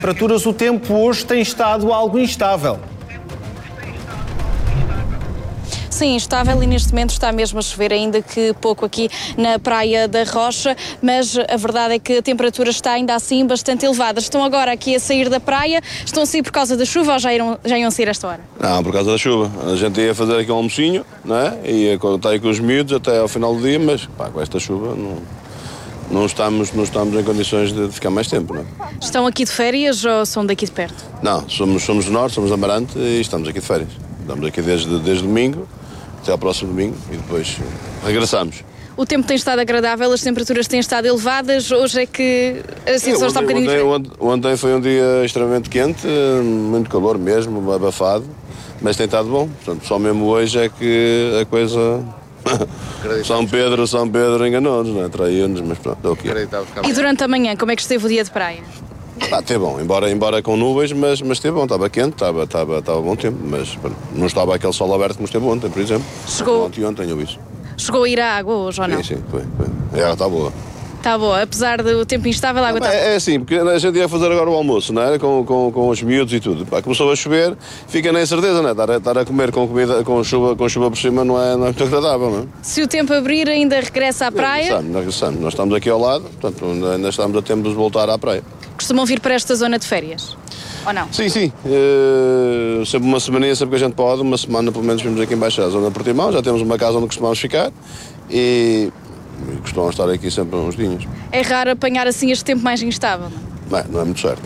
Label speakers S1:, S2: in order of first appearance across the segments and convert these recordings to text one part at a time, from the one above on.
S1: Temperaturas, o tempo hoje tem estado algo instável.
S2: Sim, instável, e neste momento está mesmo a chover, ainda que pouco aqui na Praia da Rocha, mas a verdade é que a temperatura está ainda assim bastante elevada. Estão agora aqui a sair da praia, estão a sair por causa da chuva ou já iam sair esta hora?
S3: Não, por causa da chuva. A gente ia fazer aqui um almocinho, não é? Ia estar aí com os miúdos até ao final do dia, mas com esta chuva não estamos em condições de ficar mais tempo, não é?
S2: Estão aqui de férias ou são daqui de perto?
S3: Não, somos do Norte, somos de Amarante e estamos aqui de férias. Estamos aqui desde domingo até ao próximo domingo e depois regressamos.
S2: O tempo tem estado agradável, as temperaturas têm estado elevadas, hoje é que a situação está um bocadinho diferente.
S3: Ontem foi um dia extremamente quente, muito calor mesmo, abafado, mas tem estado bom. Portanto, só mesmo hoje é que a coisa... São Pedro enganou-nos, não é? Traiu-nos, mas pronto, é o que é.
S2: E durante a manhã, como é que esteve o dia de praia?
S3: Esteve bom, embora com nuvens, mas esteve bom, estava quente, estava bom tempo, mas não estava aquele sol aberto como esteve ontem, por exemplo. Ontem eu vi isso.
S2: Chegou a ir à água hoje ou não?
S3: Sim, foi. A água está boa.
S2: Está boa, apesar do tempo instável, a água está boa.
S3: É assim, porque a gente ia fazer agora o almoço, não é? Com os miúdos e tudo. Começou a chover, fica na incerteza, não é? Estar a comer com comida, com chuva por cima não é muito agradável, não é?
S2: Se o tempo abrir, ainda regressa à praia?
S3: Regressamos. Nós estamos aqui ao lado, portanto ainda estamos a tempo de voltar à praia.
S2: Costumam vir para esta zona de férias? Ou não?
S3: Sim. Sempre uma semaninha, sempre que a gente pode, uma semana pelo menos vimos aqui embaixo da zona de Portimão, já temos uma casa onde costumamos ficar e costumamos estar aqui sempre uns dias.
S2: É raro apanhar assim este tempo mais instável?
S3: Não é muito certo,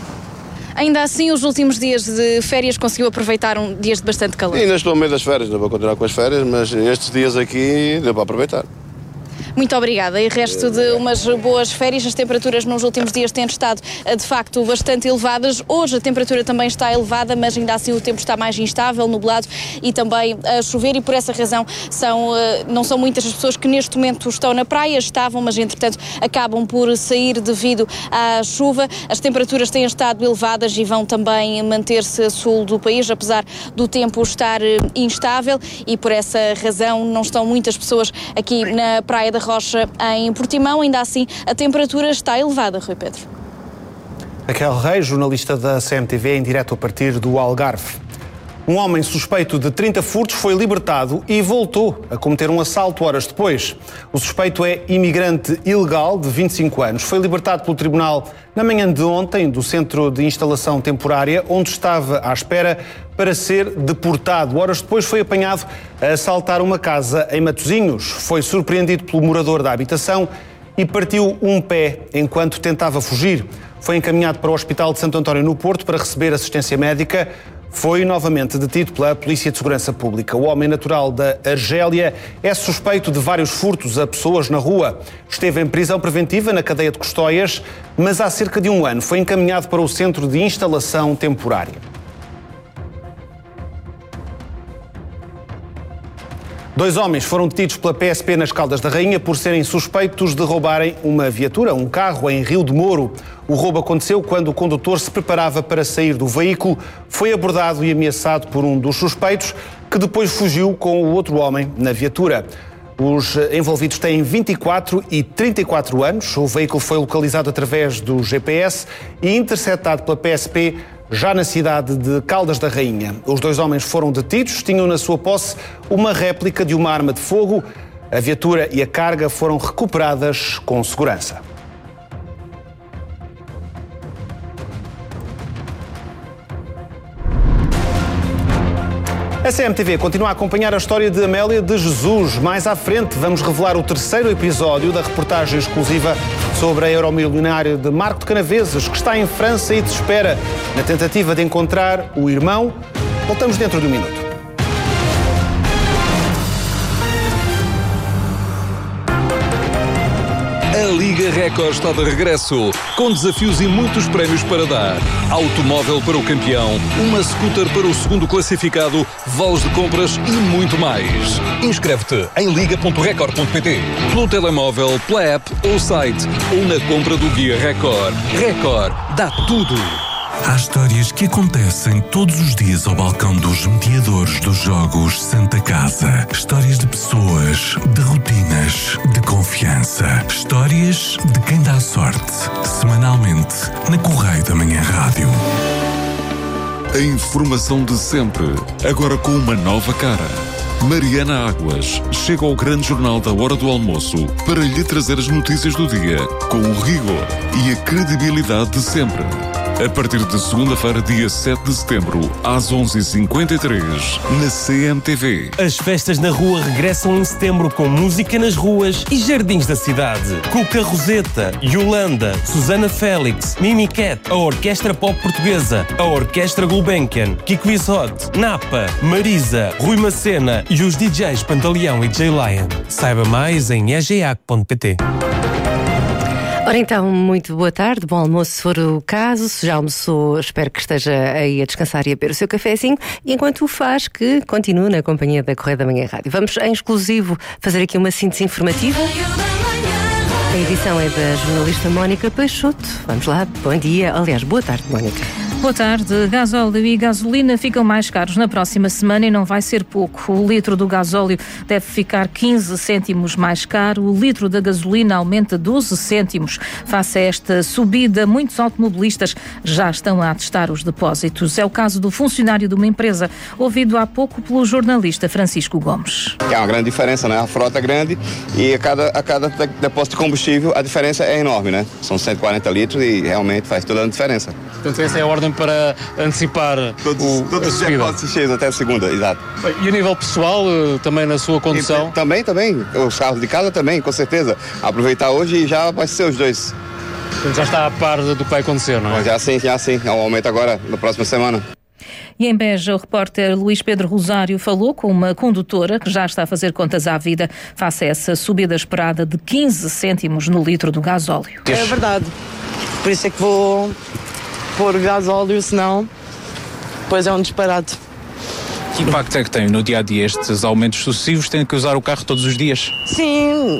S2: Ainda assim, os últimos dias de férias conseguiu aproveitar dias de bastante calor?
S3: Ainda estou a meio das férias, não vou continuar com as férias, mas estes dias aqui deu para aproveitar.
S2: Muito obrigada. E resto de umas boas férias. As temperaturas nos últimos dias têm estado, de facto, bastante elevadas. Hoje a temperatura também está elevada, mas ainda assim o tempo está mais instável, nublado e também a chover, e por essa razão não são muitas as pessoas que neste momento estão na praia. Estavam, mas entretanto acabam por sair devido à chuva. As temperaturas têm estado elevadas e vão também manter-se a sul do país, apesar do tempo estar instável, e por essa razão não estão muitas pessoas aqui na Praia da Rocha, em Portimão. Ainda assim, a temperatura está elevada, Rui Pedro.
S1: Raquel Reis, jornalista da CMTV, em direto a partir do Algarve. Um homem suspeito de 30 furtos foi libertado e voltou a cometer um assalto horas depois. O suspeito é imigrante ilegal de 25 anos. Foi libertado pelo tribunal na manhã de ontem do centro de instalação temporária, onde estava à espera para ser deportado. Horas depois foi apanhado a assaltar uma casa em Matosinhos. Foi surpreendido pelo morador da habitação e partiu um pé enquanto tentava fugir. Foi encaminhado para o Hospital de Santo António no Porto para receber assistência médica. Foi novamente detido pela Polícia de Segurança Pública. O homem natural da Argélia é suspeito de vários furtos a pessoas na rua. Esteve em prisão preventiva na cadeia de Custóias, mas há cerca de um ano foi encaminhado para o centro de instalação temporária. Dois homens foram detidos pela PSP nas Caldas da Rainha por serem suspeitos de roubarem uma viatura, um carro, em Rio de Moro. O roubo aconteceu quando o condutor se preparava para sair do veículo. Foi abordado e ameaçado por um dos suspeitos, que depois fugiu com o outro homem na viatura. Os envolvidos têm 24 e 34 anos. O veículo foi localizado através do GPS e interceptado pela PSP já na cidade de Caldas da Rainha. Os dois homens foram detidos, tinham na sua posse uma réplica de uma arma de fogo. A viatura e a carga foram recuperadas com segurança. A CMTV continua a acompanhar a história de Amélia de Jesus. Mais à frente vamos revelar o terceiro episódio da reportagem exclusiva sobre a euromilionária de Marco de Canaveses, que está em França e desespera na tentativa de encontrar o irmão. Voltamos dentro de um minuto.
S4: A Liga Record está de regresso, com desafios e muitos prémios para dar. Automóvel para o campeão, uma scooter para o segundo classificado, vales de compras e muito mais. Inscreve-te em liga.record.pt, pelo telemóvel, pela app ou site, ou na compra do Guia Record. Record, dá tudo.
S5: Há histórias que acontecem todos os dias ao balcão dos mediadores dos Jogos Santa Casa. Histórias de pessoas, de rotinas, de confiança. Histórias de quem dá sorte. Semanalmente, na Correio da Manhã Rádio.
S4: A informação de sempre, agora com uma nova cara. Mariana Águas chega ao grande jornal da hora do almoço para lhe trazer as notícias do dia com o rigor e a credibilidade de sempre. A partir de segunda-feira, dia 7 de setembro, às 11h53, na CMTV.
S6: As festas na rua regressam em setembro com música nas ruas e jardins da cidade. Cuca Roseta, Yolanda, Susana Félix, Mimi Cat, a Orquestra Pop Portuguesa, a Orquestra Gulbenkian, Kiko Ishot, Napa, Marisa, Rui Macena e os DJs Pantaleão e J-Lion. Saiba mais em egeac.pt.
S7: Ora então, muito boa tarde, bom almoço se for o caso. Se já almoçou, espero que esteja aí a descansar e a beber o seu cafezinho. E enquanto o faz, que continue na companhia da Correio da Manhã Rádio. Vamos em exclusivo fazer aqui uma síntese informativa. A edição é da jornalista Mónica Peixoto. Vamos lá, bom dia. Aliás, boa tarde, Mónica.
S8: Boa tarde. Gasóleo e gasolina ficam mais caros na próxima semana e não vai ser pouco. O litro do gasóleo deve ficar 15 cêntimos mais caro. O litro da gasolina aumenta 12 cêntimos. Face a esta subida, muitos automobilistas já estão a atestar os depósitos. É o caso do funcionário de uma empresa, ouvido há pouco pelo jornalista Francisco Gomes.
S9: É uma grande diferença, né? A frota é grande e a cada depósito de combustível a diferença é enorme, né? São 140 litros e realmente faz toda a diferença.
S10: Portanto, essa é a ordem para antecipar
S9: todos os depósitos cheios até a segunda, exato.
S10: E a nível pessoal, também na sua condução?
S9: Também. Os carros de casa também, com certeza. Aproveitar hoje e já vai ser os dois.
S10: Portanto, já está a par do que vai acontecer, não é?
S9: Já sim. É um aumento agora, na próxima semana.
S8: E em Beja, o repórter Luís Pedro Rosário falou com uma condutora que já está a fazer contas à vida face a essa subida esperada de 15 cêntimos no litro do gasóleo.
S11: É verdade. Por isso é que vou pôr gasóleo, senão depois é um disparate.
S12: Que impacto é que tem no dia-a-dia estes aumentos sucessivos? Tem que usar o carro todos os dias?
S11: Sim,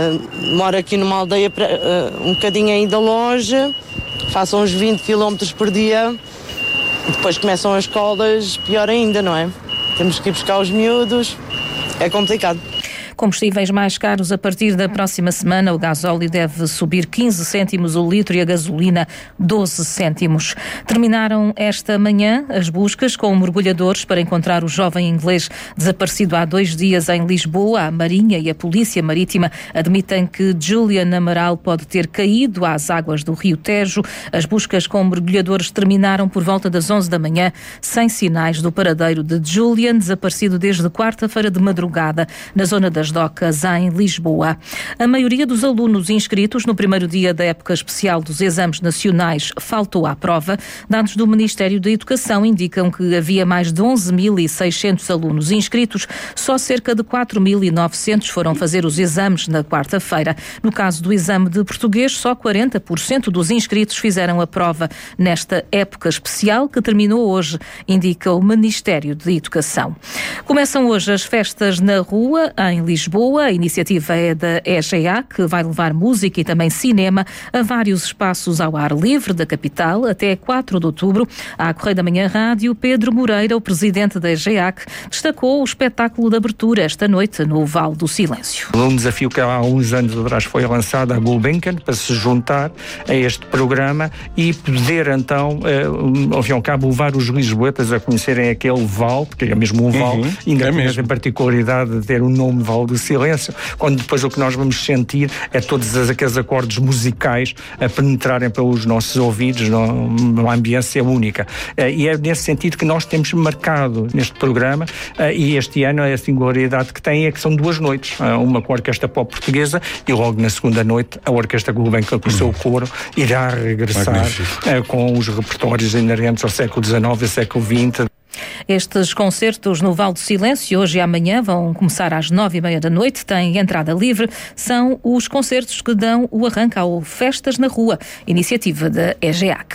S11: moro aqui numa aldeia um bocadinho aí da loja, faço uns 20 km por dia, depois começam as escolas, pior ainda, não é? Temos que ir buscar os miúdos, é complicado.
S8: Combustíveis mais caros a partir da próxima semana. O gasóleo deve subir 15 cêntimos o litro e a gasolina 12 cêntimos. Terminaram esta manhã as buscas com mergulhadores para encontrar o jovem inglês desaparecido há 2 dias em Lisboa. A Marinha e a Polícia Marítima admitem que Julian Amaral pode ter caído às águas do Rio Tejo. As buscas com mergulhadores terminaram por volta das 11 da manhã, sem sinais do paradeiro de Julian, desaparecido desde quarta-feira de madrugada, na zona das Docas, em Lisboa. A maioria dos alunos inscritos no primeiro dia da época especial dos exames nacionais faltou à prova. Dados do Ministério da Educação indicam que havia mais de 11.600 alunos inscritos, só cerca de 4.900 foram fazer os exames na quarta-feira. No caso do exame de português, só 40% dos inscritos fizeram a prova nesta época especial, que terminou hoje, indica o Ministério da Educação. Começam hoje as festas na rua, em Lisboa. A iniciativa é da EGA, que vai levar música e também cinema a vários espaços ao ar livre da capital até 4 de outubro. À Correio da Manhã Rádio, Pedro Moreira, o presidente da EGA, destacou o espetáculo de abertura esta noite no Vale do Silêncio.
S13: Um desafio que há uns anos atrás foi lançado à Gulbenkian para se juntar a este programa e poder então, ao fim e ao cabo, levar os lisboetas a conhecerem aquele vale, porque é mesmo um vale, ainda tem a particularidade de ter o nome Vale do Silêncio, quando depois o que nós vamos sentir é todos aqueles acordes musicais a penetrarem pelos nossos ouvidos numa ambiência única. E é nesse sentido que nós temos marcado neste programa, e este ano a singularidade que tem é que são 2 noites, uma com a Orquestra Pop Portuguesa e logo na segunda noite a Orquestra Gulbenkian com o seu coro irá regressar com os repertórios inerentes ao século XIX e século XX.
S8: Estes concertos no Vale do Silêncio, hoje e amanhã, vão começar às 9h30 da noite, têm entrada livre. São os concertos que dão o arranque ao Festas na Rua, iniciativa da EGEAC.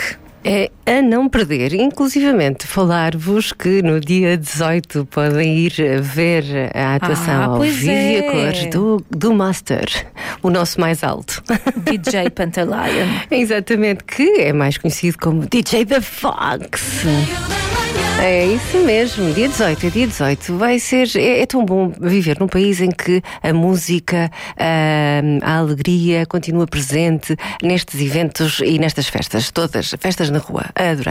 S7: É a não perder, inclusivamente falar-vos que no dia 18 podem ir ver a atuação ao vivo e a cores do Master, o nosso mais alto.
S8: DJ Pantalayan.
S7: Exatamente, que é mais conhecido como DJ The Fox. É isso mesmo, dia 18 vai ser, é tão bom viver num país em que a música, a alegria continua presente nestes eventos e nestas festas, todas, festas na rua, adorei.